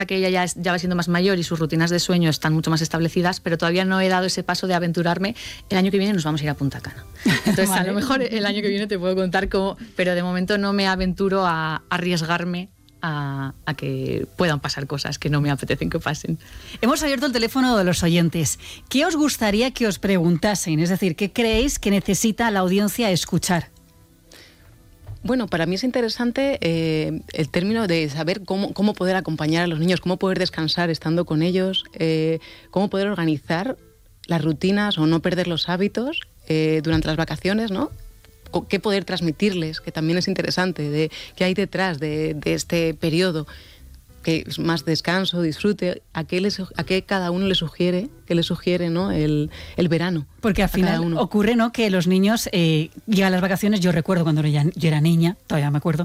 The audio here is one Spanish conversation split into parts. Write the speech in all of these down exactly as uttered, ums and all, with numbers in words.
que ella ya, es, ya va siendo más mayor y sus rutinas de sueño están mucho más establecidas, pero todavía no he dado ese paso de aventurarme. El año que viene nos vamos a ir a Punta Cana. Entonces, vale. A lo mejor el año que viene te puedo contar cómo, pero de momento no me aventuro a arriesgarme a, a que puedan pasar cosas que no me apetecen que pasen. Hemos abierto el teléfono de los oyentes. ¿Qué os gustaría que os preguntasen? Es decir, ¿qué creéis que necesita la audiencia escuchar? Bueno, para mí es interesante eh, el término de saber cómo, cómo poder acompañar a los niños, cómo poder descansar estando con ellos, eh, cómo poder organizar las rutinas o no perder los hábitos eh, durante las vacaciones, ¿no? Qué poder transmitirles, que también es interesante, de qué hay detrás de, de este periodo, que es más descanso, disfrute, a qué, les, a qué cada uno le sugiere, qué le sugiere, ¿no? el, el verano. Porque al final ocurre, ¿no?, que los niños eh, llegan las vacaciones. Yo recuerdo cuando yo era niña, todavía me acuerdo,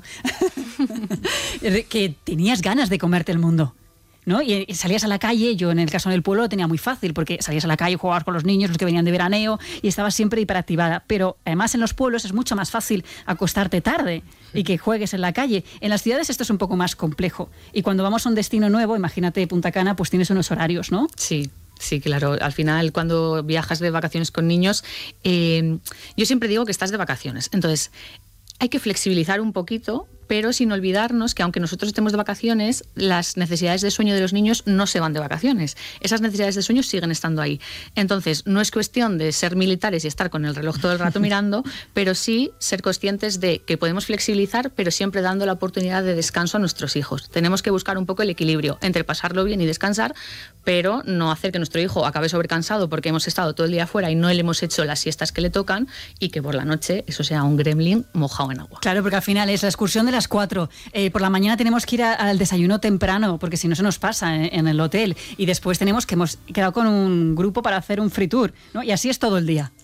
que tenías ganas de comerte el mundo, ¿no? Y salías a la calle. Yo en el caso del pueblo lo tenía muy fácil, porque salías a la calle, jugabas con los niños, los que venían de veraneo, y estabas siempre hiperactivada. Pero además en los pueblos es mucho más fácil acostarte tarde y que juegues en la calle. En las ciudades esto es un poco más complejo. Y cuando vamos a un destino nuevo, imagínate Punta Cana, pues tienes unos horarios, ¿no? Sí. Sí, claro. Al final, cuando viajas de vacaciones con niños, eh, yo siempre digo que estás de vacaciones. Entonces, hay que flexibilizar un poquito, pero sin olvidarnos que aunque nosotros estemos de vacaciones, las necesidades de sueño de los niños no se van de vacaciones. Esas necesidades de sueño siguen estando ahí. Entonces, no es cuestión de ser militares y estar con el reloj todo el rato mirando, pero sí ser conscientes de que podemos flexibilizar, pero siempre dando la oportunidad de descanso a nuestros hijos. Tenemos que buscar un poco el equilibrio entre pasarlo bien y descansar, pero no hacer que nuestro hijo acabe sobrecansado porque hemos estado todo el día afuera y no le hemos hecho las siestas que le tocan, y que por la noche eso sea un gremlin mojado en agua. Claro, porque al final es la excursión de las cuatro. Eh, por la mañana tenemos que ir a, al desayuno temprano, porque si no se nos pasa en, en el hotel. Y después tenemos que hemos quedado con un grupo para hacer un free tour, ¿no? Y así es todo el día.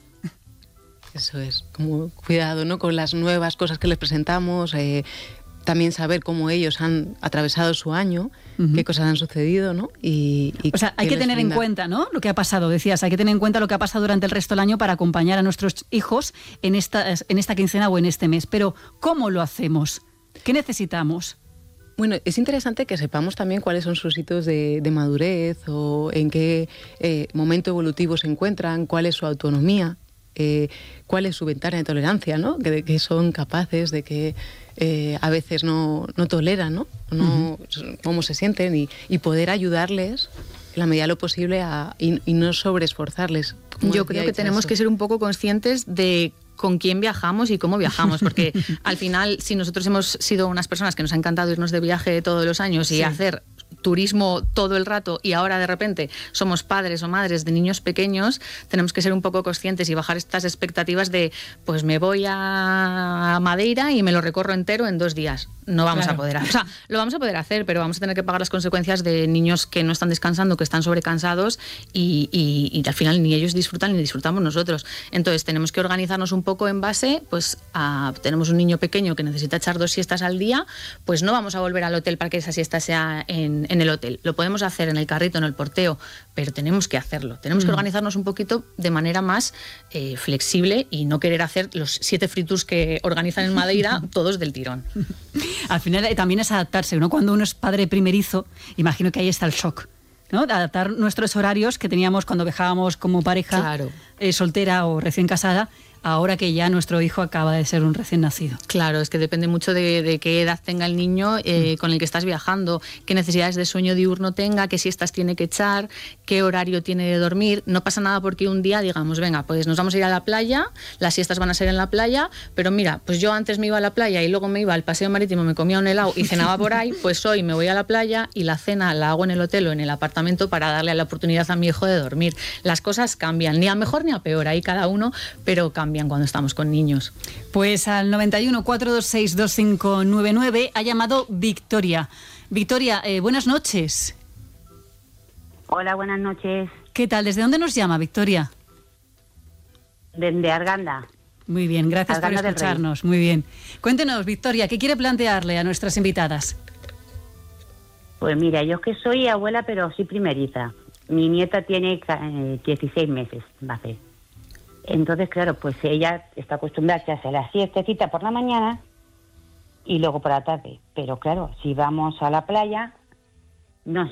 Eso es, como cuidado, ¿no?, con las nuevas cosas que les presentamos, eh, también saber cómo ellos han atravesado su año, uh-huh. qué cosas han sucedido, ¿no? Y, y o sea, hay que tener brinda. en cuenta, ¿no?, lo que ha pasado, decías, hay que tener en cuenta lo que ha pasado durante el resto del año para acompañar a nuestros hijos en esta, en esta quincena o en este mes. Pero, ¿cómo lo hacemos? ¿Qué necesitamos? Bueno, es interesante que sepamos también cuáles son sus hitos de, de madurez, o en qué eh, momento evolutivo se encuentran, cuál es su autonomía, eh, cuál es su ventana de tolerancia, ¿no? Que, de que son capaces, de que eh, a veces no, no toleran, ¿no? no uh-huh. cómo se sienten, y, y poder ayudarles en la medida de lo posible a, y, y no sobreesforzarles. Yo creo que tenemos eso. que ser un poco conscientes de con quién viajamos y cómo viajamos, porque al final, si nosotros hemos sido unas personas que nos ha encantado irnos de viaje todos los años y sí. hacer turismo todo el rato, y ahora de repente somos padres o madres de niños pequeños, tenemos que ser un poco conscientes y bajar estas expectativas de, pues me voy a Madeira y me lo recorro entero en dos días. No vamos claro. a poder hacer. O sea, lo vamos a poder hacer, pero vamos a tener que pagar las consecuencias de niños que no están descansando, que están sobrecansados, y, y, y al final ni ellos disfrutan ni disfrutamos nosotros. Entonces tenemos que organizarnos un poco en base, pues a, tenemos un niño pequeño que necesita echar dos siestas al día, pues no vamos a volver al hotel para que esa siesta sea en, en el hotel. Lo podemos hacer en el carrito, en el porteo, pero tenemos que hacerlo. Tenemos mm. que organizarnos un poquito de manera más eh, flexible y no querer hacer los siete free tours que organizan en Madeira todos del tirón. Al final eh, también es adaptarse, ¿no? Cuando uno es padre primerizo, imagino que ahí está el shock, ¿no? De adaptar nuestros horarios que teníamos cuando viajábamos como pareja, claro. eh, soltera o recién casada, ahora que ya nuestro hijo acaba de ser un recién nacido. Claro, es que depende mucho de, de qué edad tenga el niño eh, mm. con el que estás viajando, qué necesidades de sueño diurno tenga, qué siestas tiene que echar, qué horario tiene de dormir. No pasa nada porque un día digamos, venga, pues nos vamos a ir a la playa, las siestas van a ser en la playa, pero mira, pues yo antes me iba a la playa y luego me iba al paseo marítimo, me comía un helado y cenaba por ahí, pues hoy me voy a la playa y la cena la hago en el hotel o en el apartamento para darle la oportunidad a mi hijo de dormir. Las cosas cambian, ni a mejor ni a peor, ahí cada uno, pero cambian cuando estamos con niños. Pues al noventa y uno, cuatrocientos veintiséis, veinticinco noventa y nueve ha llamado Victoria. Victoria, eh, buenas noches. Hola, buenas noches. ¿Qué tal? ¿Desde dónde nos llama, Victoria? Desde Arganda. Muy bien, gracias Arganda por escucharnos. Muy bien. Cuéntenos, Victoria, ¿qué quiere plantearle a nuestras invitadas? Pues mira, yo es que soy abuela, pero soy primeriza. Mi nieta tiene eh, dieciséis meses, va a ser. Entonces, claro, pues ella está acostumbrada a echarse la siestecita por la mañana y luego por la tarde. Pero claro, si vamos a la playa, no